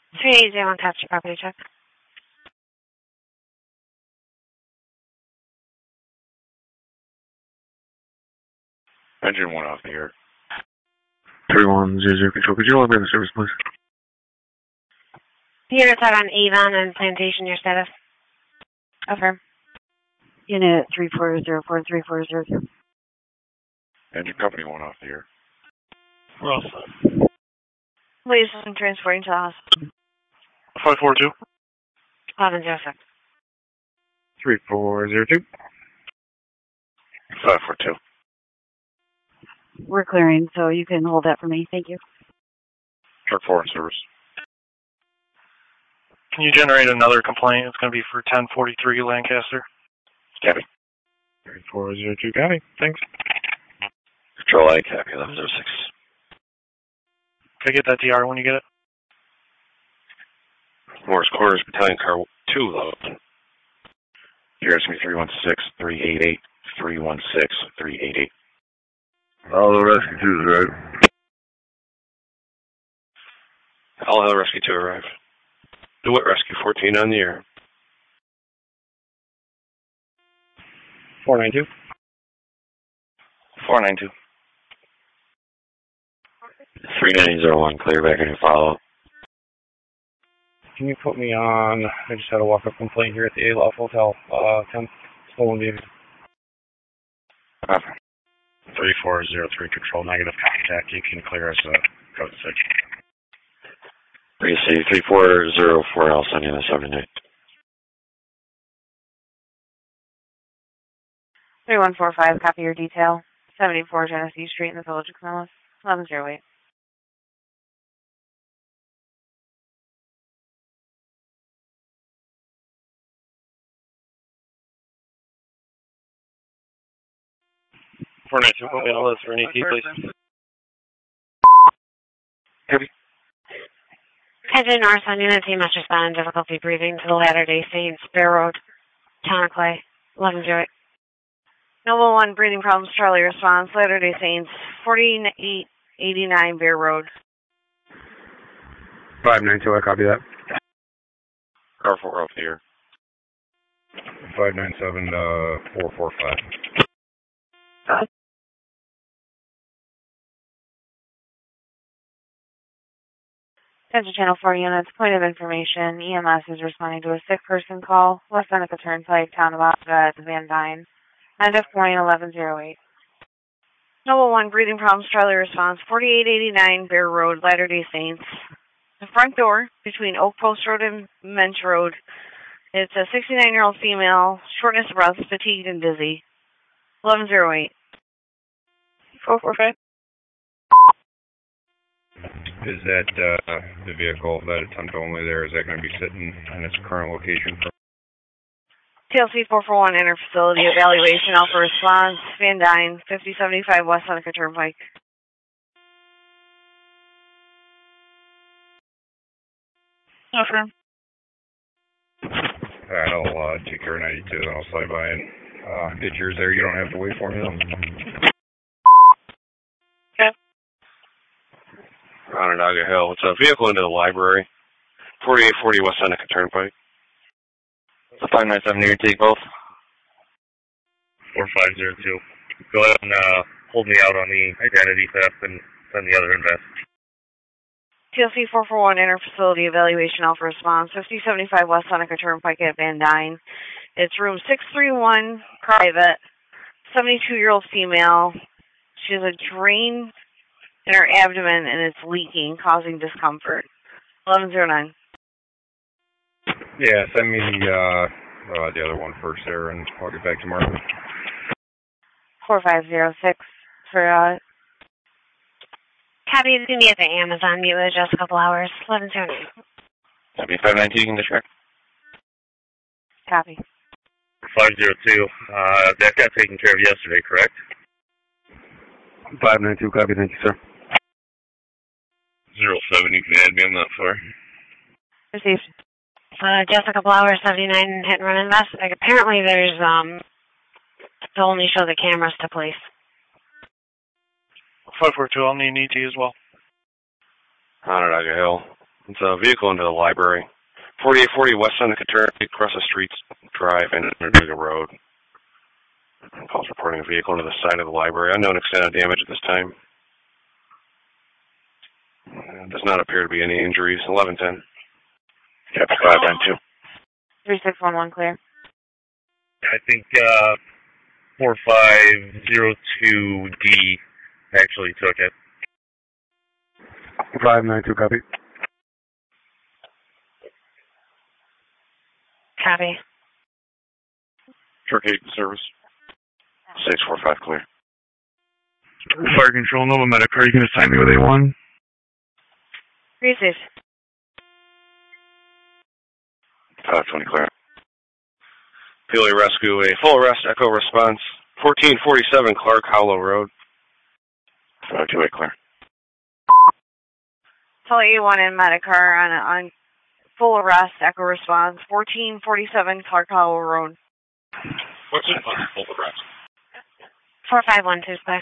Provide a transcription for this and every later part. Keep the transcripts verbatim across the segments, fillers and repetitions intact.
three eight zero one, capture property check. Engine one off the air. three one zero zero control. Could you log in the service, please? Units out on Avon and Plantation, your status. Affirm. Unit three four zero four three four zero zero. Engine company one off the air. We're all set. Please, I'm transporting to the hospital. five four two. eleven zero six. three four zero two. five four two. We're clearing, so you can hold that for me. Thank you. Truck four in service. Can you generate another complaint? It's going to be for ten forty-three Lancaster. Copy. three four zero two, copy. Thanks. Control A, copy, eleven zero six. Can I get that D R when you get it? Morris Quarters, Battalion Car two, though. Here's me three one six, three eight eight, three one six, three eight eight. All the rescue twos, right? All Hell Rescue two arrive. DeWitt Rescue fourteen on the air. four nine two. four nine two. three nine zero one, clear back and follow. Can you put me on? I just had a walk-up complaint here at the Aloft Hotel. Uh, ten stolen vehicle. Copy. three four zero three, control negative contact. You can clear us uh, code six. three C, three four zero four, I'll send you the seventy-eight. three one four five, copy your detail. seventy-four Genesee Street in the Village of Camillus. eleven zero eight. four nine two, what we all for an E T, please. Heavy. Engine North on unit team must respond. Difficulty breathing to the Latter-day Saints, Bear Road, Town of Clay. eleven zero eight. Noble one, breathing problems, Charlie response. Latter-day Saints, forty-eight eighty-nine Bear Road. five nine two, I copy that. Car four off the air. five nine seven, uh, four four five. Attention Channel four units, point of information. E M S is responding to a sick person call. West Seneca Turnpike, Town of Osga at Van Dyne. End of point eleven zero eight. Noble one, breathing problems, Charlie response. forty-eight eighty-nine Bear Road, Latter-day Saints. The front door between Oak Post Road and Mensch Road. It's a sixty-nine-year-old female, shortness of breath, fatigued and dizzy. eleven zero eight. four four five. Is that uh, the vehicle, that attempt only there, is that going to be sitting in its current location? For T L C four four one, enter facility evaluation, alpha response, Van Dyne, fifty seventy-five West Seneca Turnpike. Affirm. Alright, I'll uh, take care of ninety-two, then I'll slide by and uh, get yours there. You don't have to wait for me, though. Okay. Onondaga Hill, what's up? Vehicle into the library. forty-eight forty West Seneca Turnpike. five nine seven, you take both. four five zero two. Go ahead and uh, hold me out on the identity theft and send the other invest. T L C four four one, enter facility evaluation, alpha response, fifty seventy-five West Seneca Turnpike at Van Dyne. It's room six three one, private, seventy-two-year-old female. She has a drain in her abdomen and it's leaking, causing discomfort. eleven zero nine. Yeah, send me the, uh, uh, the other one first there, and I'll get back tomorrow. four five zero six for, uh, copy, it's going to be at the Amazon. Meet with just a couple hours. eleven zero nine. Copy, five nine two, you can disconnect. Copy. five zero two, uh, that got taken care of yesterday, correct? five nine two, copy, thank you, sir. zero seven, you can add me, I'm not far. Received. Uh, just a couple hours, seventy-nine hit and run invest. Like, apparently there's, um, they'll only show the cameras to police. five four two, I'll need an E T as well. Onondaga Hill. It's a vehicle into the library. forty-eight forty West Seneca Turnpike, across the street drive and Noriega Road. Calls reporting a vehicle into the side of the library. Unknown extent of damage at this time. Uh, does not appear to be any injuries. eleven ten. Captain five nine two. three six one one clear. I think uh, four five zero two D actually took it. five nine two, copy. Copy. Truck eight service. six four five clear. Fire control, Nova Medic. Are you going to sign me with A one? Receive. five twenty clear. Peoria Rescue, a full arrest, echo response. fourteen forty-seven Clark Hollow Road. five two eight clear. Tell A one in Medicar on on full arrest, echo response, fourteen forty-seven Clark Hollow Road. What's the full arrest? four five one two, sir.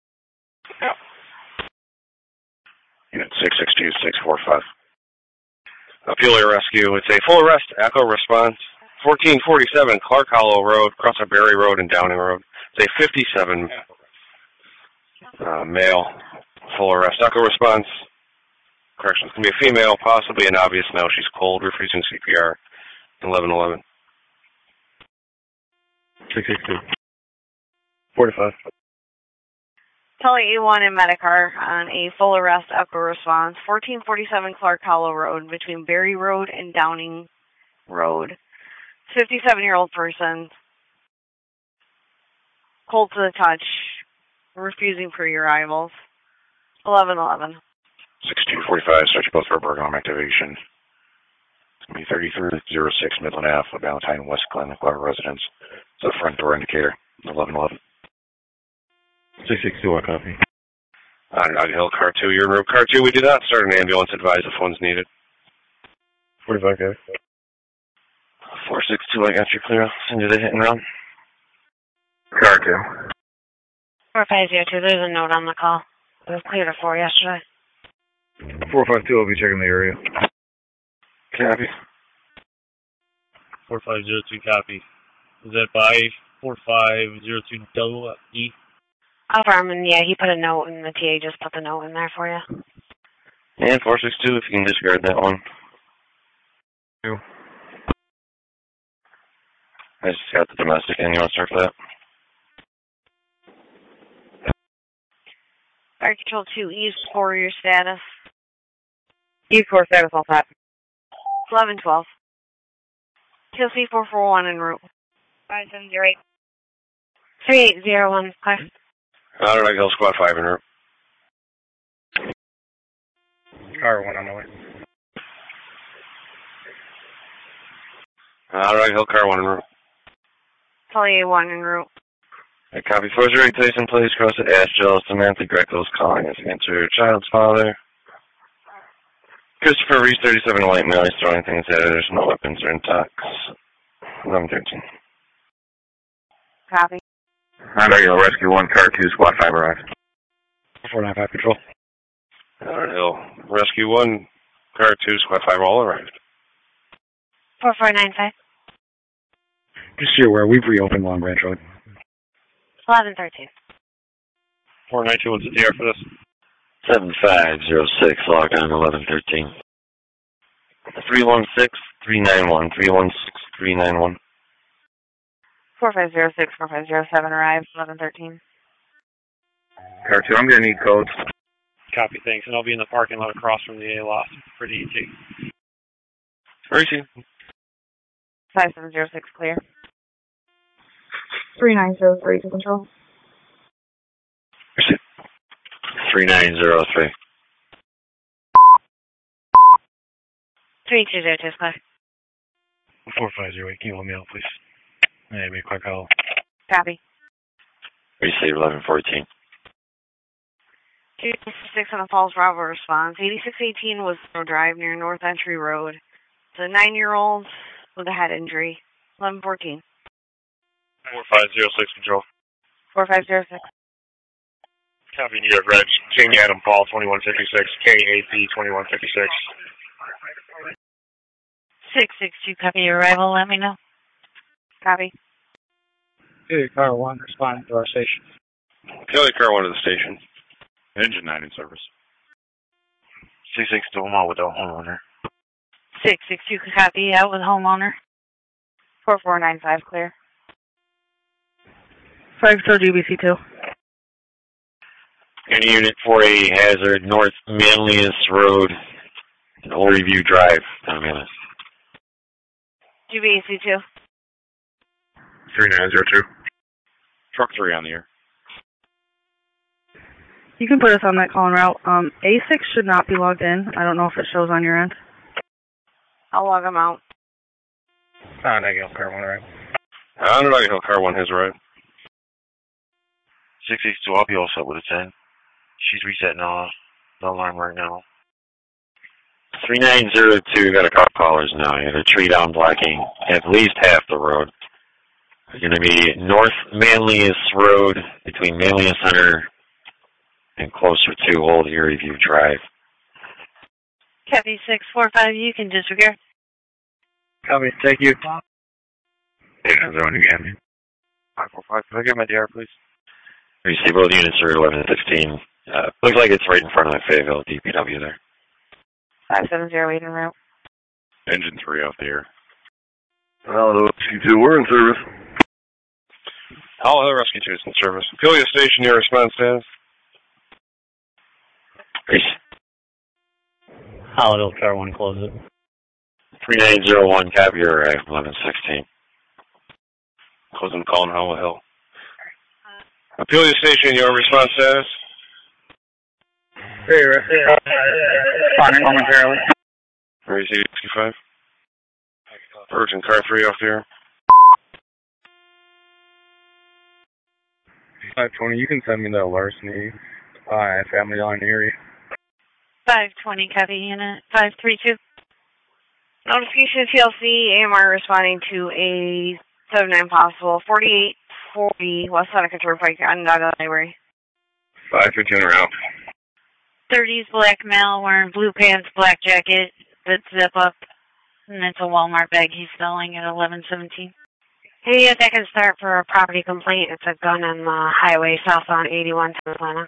Unit six six two six four five. Peoria Rescue, it's a full arrest, echo response. fourteen forty-seven Clark Hollow Road, across a Berry Road and Downing Road. It's a fifty-seven uh, male, full arrest, echo response. Correction, it's going to be a female, possibly an obvious no. She's cold, refusing C P R. eleven eleven. six six two. four to five. Tell A one in Medicar on a full arrest, echo response, fourteen forty-seven Clark Hollow Road between Berry Road and Downing Road. fifty-seven-year-old person, cold to the touch, refusing pre-arrivals. eleven eleven. sixty-two forty-five, search both for burglary activation. It's going to be thirty-three oh six Midland Avenue, Valentine West Glen, Clark Residence. It's a front door indicator. eleven eleven. six six two, I copy. On Nugget Hill, car two, you're in room. Car two, we did not start an ambulance. Advise if one's needed. forty-five, guys. four six two, I got you clear. I'll send you the hit and run. Car two. four five zero two, there's a note on the call. It was cleared at four yesterday. four five two, I'll be checking the area. Copy. four five zero two copy. Is that by four five zero two double E? Affirm, and yeah, he put a note, and the T A just put the note in there for you. And four six two, if you can discard that one. Two. I just got the domestic, and you want to start for that? Fire Control two, East Core, your status. East Core status all set. eleven twelve. T L C four four one en route. five seven zero eight. three eight zero one, clear. All right, Hill Squad five in route. Car one on the way. All right, Hill Car one in route. Tell A one en route. I copy four zero eight, Tyson, please cross at Asheville. Samantha Greco's calling us against her child's father. Christopher Reese, thirty-seven, white male. He's throwing things at her. There's no weapons or intox. eleven thirteen. Copy. Honda Hill Rescue one, Car two, Squad five arrived. four nine five Patrol. Honda Hill Rescue one, Car two, Squad five all arrived. four four nine five. Just so you're aware, we've reopened Long Branch Road. eleven thirteen. four nine two, what's the D R for this? seven five zero six, log on eleven thirteen. three one six, three nine one, three one six, three nine one. four five zero six, four five zero seven arrived, eleven thirteen. Car two, I'm going to need codes. Copy, thanks. And I'll be in the parking lot across from the A lot for the E T. Where is he? five seven zero six, clear. three nine zero three to control. three nine zero three. three two zero two, clear. four five zero eight, can you let me out, please? Hey, be quick, I'll... Copy. Receive eleven fourteen. two six on the Falls Bravo response. eighty-six eighteen was no drive near North Entry Road. It's a nine-year-old with a head injury. eleven fourteen. four five zero six control. four five zero six. Copy, New York Reg. Jamie Adam Paul, twenty-one fifty-six. K A P, twenty-one fifty-six. six six two, copy your arrival. Let me know. Copy. Hey, car one, responding to our station. Kelly Car one to the station. Engine nine in service. six six two, I'm out with the homeowner. six six two, copy, out with homeowner. four four nine five, clear. five star G B C two. Any unit for a hazard, North Manlius Road, Old Review Drive, ten minutes. G B C two. three nine zero two. Truck three on the air. You can put us on that calling route. Um, A six should not be logged in. I don't know if it shows on your end. I'll log them out. Ah, negative, car one, right. I don't know how Car one has right. six six two, I'll be all set with a ten. She's resetting uh, the alarm right now. three nine zero two, got a couple callers now. You got a tree down blocking at least half the road. It's going to be North Manlius Road between Manlius Center and closer to Old Erie View Drive. Copy six four five, you can disregard. Copy, thank you. eight nine zero again. five four five, can I get my D R, please? You see both units are eleven fifteen. Uh, looks like it's right in front of the Fayetteville D P W there. five seven zero eight en route. Engine three off the air. Hello, Rescue two, we're in service. Hello, Rescue two is in service. Apilia Station, your response status. Grease. Holiday Car one, close it. three nine zero one, copy your arrive, eleven sixteen. Closing the call in Howell Hill. Apilia Station, your response status. Hey, responding momentarily. Raise eight sixty-five. Urgent Car three off the air. five twenty, you can send me the larceny uh, family line area. five twenty, copy unit. five three two. Notification of T L C, A M R responding to a seven nine possible, forty-eight forty West Seneca Turnpike, Onondaga Library. five fifteen around. thirties black male wearing blue pants, black jacket, that zip up, and it's a Walmart bag he's selling at eleven seventeen. Hey, yes, I can start for a property complaint. It's a gun on the highway southbound eighty-one to Atlanta.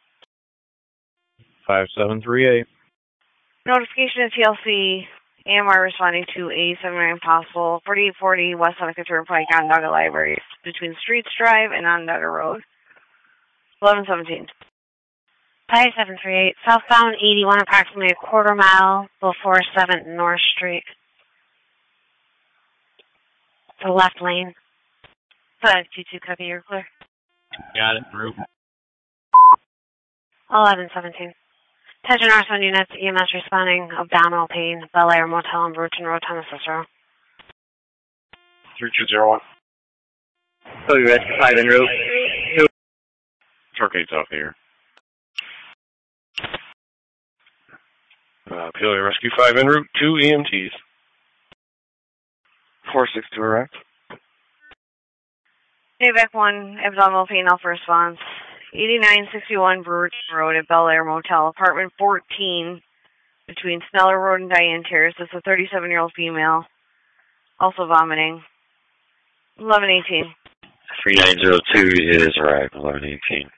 five seven three eight. Notification of T L C, A M R responding to a seven nine possible, forty-eight forty West Seneca Turnpike, Onondaga Library, between Streets Drive and Onondaga Road. eleven seventeen. five seven three eight, southbound eighty-one, approximately a quarter mile before seventh North Street. The left lane. five two two, copy, you're clear. Got it, route. eleven seventeen. Attention Northbound units, E M S responding, abdominal pain, Bel Air Motel on Bruton Road, Thomas Cicero. three two zero one. Oh, you're at five en route. Truck eight's off the air. Uh, Apilia Rescue five en route, two E M Ts. four six two arrived. Payback one, abdominal pain, alpha response. eighty-nine sixty-one Brewer Road at Bel Air Motel, apartment fourteen, between Sneller Road and Diane Terrace. It's a thirty-seven-year-old female, also vomiting. eleven eighteen. three nine zero two is arrived, eleven eighteen.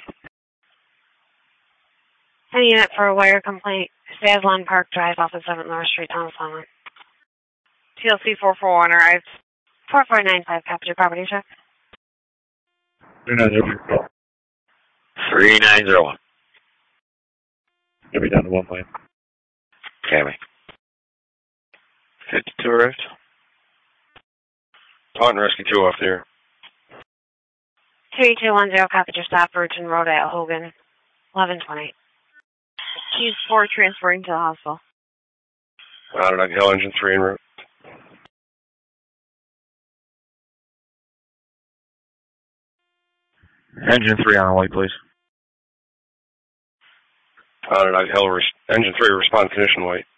Any unit for a wire complaint, Saslon Park Drive off of seventh North Street, Thomas Island. T L C four four one arrived. four four nine five, capture property check. three nine zero one. three nine zero one. Get me down to one plane. Cabby. fifty-two arrived. Taunton Rescue two off the air. three two one zero, copy your stop, Virgin Road at Hogan, eleven twenty. He's four transferring to the hospital. Onondaga Hill, engine three en route. Engine three on the way, please. Onondaga Hill, res- engine three, respond condition white.